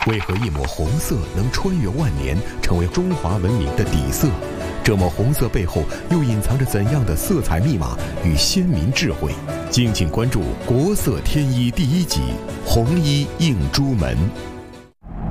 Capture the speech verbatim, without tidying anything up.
为何一抹红色能穿越万年，成为中华文明的底色？这抹红色背后又隐藏着怎样的色彩密码与先民智慧？敬请关注《国色天衣》第一集《红衣映朱门》。